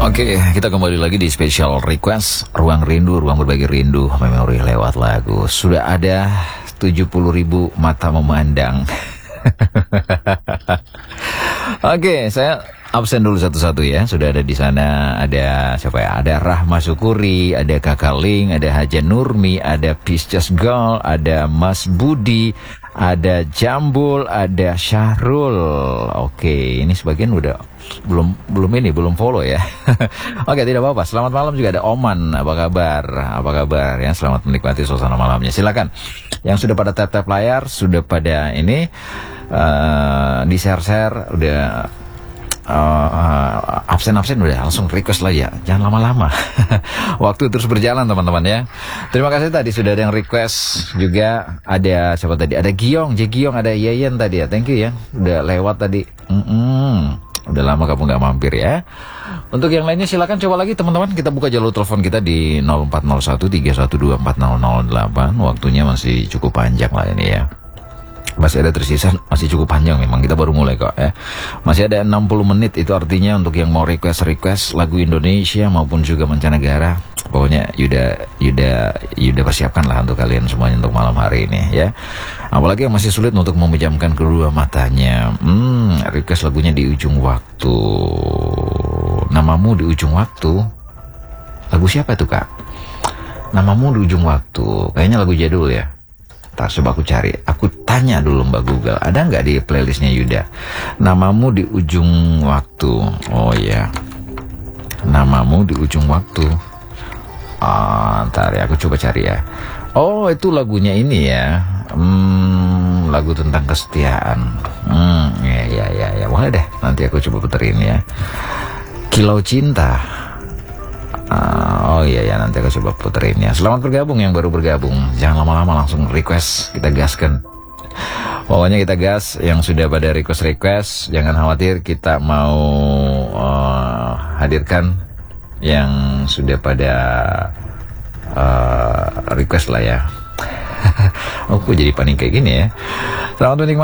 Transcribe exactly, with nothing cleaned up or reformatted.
Oke, kita kembali lagi di special request Ruang Rindu, ruang berbagi rindu, memori lewat lagu. Sudah ada tujuh puluh ribu mata memandang. Oke, saya absen dulu satu-satu ya. Sudah ada di sana, ada siapa ya? Ada Rahma Syukuri, ada Kakak Ling, ada Haja Nurmi, ada Pisces Girl, ada Mas Budi, ada Jambul, ada Syahrul. Oke, ini sebagian udah belum belum ini belum follow ya. Oke, tidak apa-apa. Selamat malam juga ada Oman. Apa kabar? Apa kabar ya? Selamat menikmati suasana malamnya. Silakan. Yang sudah pada tap-tap layar, sudah pada ini uh, di share-share, udah uh, absen-absen udah langsung request lah ya. Jangan lama-lama. Waktu terus berjalan teman-teman ya. Terima kasih tadi sudah ada yang request juga. Ada siapa tadi? Ada Giong, J Giong, ada Yayan tadi ya. Thank you ya. Udah lewat tadi. Mm -mm. Udah lama kamu nggak mampir ya. Untuk yang lainnya silakan coba lagi teman-teman. Kita buka jalur telepon kita di nol empat nol satu tiga satu dua empat nol nol delapan. Waktunya masih cukup panjang lah ini ya. Masih ada tersisa, masih cukup panjang memang, kita baru mulai kok ya. Masih ada enam puluh menit, itu artinya untuk yang mau request-request lagu Indonesia maupun juga mancanegara. Pokoknya Yuda, Yuda, Yuda persiapkan lah untuk kalian semuanya untuk malam hari ini ya. Apalagi yang masih sulit untuk memejamkan kedua matanya. Hmm, request lagunya Di Ujung Waktu. Namamu Di Ujung Waktu. Lagu siapa itu kak? Namamu Di Ujung Waktu. Kayaknya lagu jadul ya. Tak, coba aku cari. Aku tanya dulu Mbak Google, ada nggak di playlistnya Yuda? Namamu Di Ujung Waktu. Oh ya, Namamu Di Ujung Waktu. Oh, ntar ya, aku coba cari ya. Oh, itu lagunya ini ya. Hmm, lagu tentang kesetiaan. Hmm, ya ya ya ya. Boleh deh. Nanti aku coba puterin ya. Kilau Cinta. Uh, oh iya ya, nanti aku coba puterin ya. Selamat bergabung yang baru bergabung. Jangan lama-lama, langsung request, kita gaskan. Pokoknya kita gas. Yang sudah pada request-request, jangan khawatir, kita mau uh, hadirkan yang sudah pada uh, request lah ya. Oh, kok jadi panik kayak gini ya. Selamat menikmati.